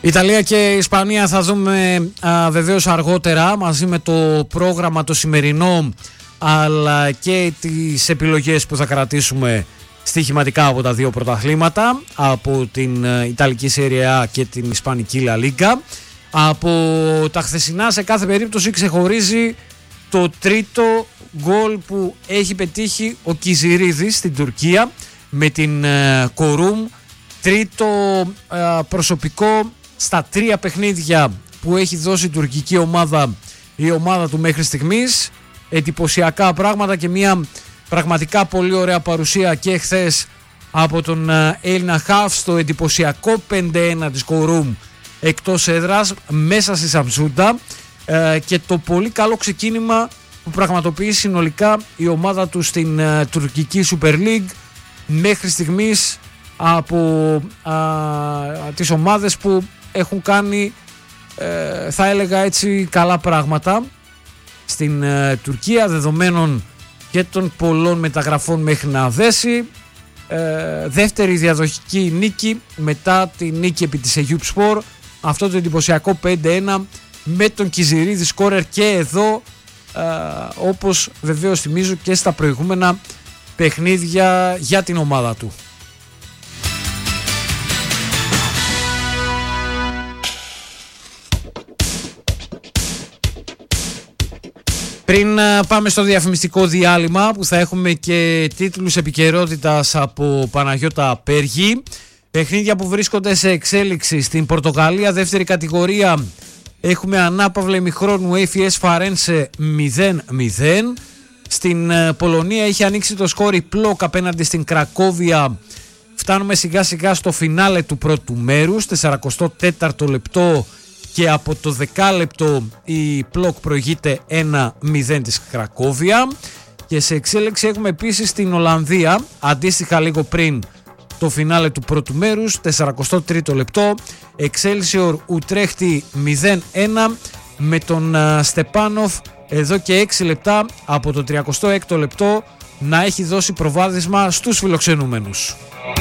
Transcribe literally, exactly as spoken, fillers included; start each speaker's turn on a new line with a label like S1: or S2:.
S1: Ιταλία και Ισπανία θα δούμε α, βεβαίως αργότερα μαζί με το πρόγραμμα το σημερινό, αλλά και τις επιλογές που θα κρατήσουμε στοιχηματικά από τα δύο πρωταθλήματα, από την Ιταλική Serie A και την Ισπανική La Liga. Από τα χθεσινά σε κάθε περίπτωση ξεχωρίζει το τρίτο γκολ που έχει πετύχει ο Κιζιρίδης στην Τουρκία με την ε, Κορούμ. Τρίτο ε, προσωπικό στα τρία παιχνίδια που έχει δώσει η τουρκική ομάδα, η ομάδα του μέχρι στιγμής. Εντυπωσιακά πράγματα και μια πραγματικά πολύ ωραία παρουσία και χθες από τον ε, Έλληνα χαφ στο εντυπωσιακό πέντε ένα της Κορούμ εκτός έδρας μέσα στη Σαμσούντα, ε, και το πολύ καλό ξεκίνημα που πραγματοποιεί συνολικά η ομάδα του στην ε, τουρκική Super League μέχρι στιγμής από α, τις ομάδες που έχουν κάνει ε, θα έλεγα έτσι καλά πράγματα στην ε, Τουρκία, δεδομένων και των πολλών μεταγραφών μέχρι να δέσει. Ε, δεύτερη διαδοχική νίκη μετά τη νίκη επί της Eyüpspor, αυτό το εντυπωσιακό πέντε ένα με τον Κιζιρίδη σκόρερ και εδώ, ε, όπως βεβαίως θυμίζω και στα προηγούμενα παιχνίδια για την ομάδα του. Πριν πάμε στο διαφημιστικό διάλειμμα που θα έχουμε και τίτλους επικαιρότητας από Παναγιώτα Πέργη, παιχνίδια που βρίσκονται σε εξέλιξη στην Πορτογαλία, δεύτερη κατηγορία, έχουμε ανάπαυλα ημιχρόνου έι εφ ες Φαρένσε μηδέν μηδέν. Στην Πολωνία έχει ανοίξει το σκόρ η Πλόκ απέναντι στην Κρακόβια. Φτάνουμε σιγά σιγά στο φινάλε του πρώτου μέρους, σαράντα τέταρτο λεπτό, και από το δεκάλεπτο η Πλόκ προηγείται ένα μηδέν της Κρακόβια. Και σε εξέλιξη έχουμε επίσης την Ολλανδία, αντίστοιχα λίγο πριν το φινάλε του πρώτου μέρους, σαράντα τρίτο λεπτό, Excelsior Ουτρέχτη μηδέν ένα με τον Στεπάνοφ εδώ και έξι λεπτά από το τριάντα έκτο λεπτό να έχει δώσει προβάδισμα στους φιλοξενούμενους.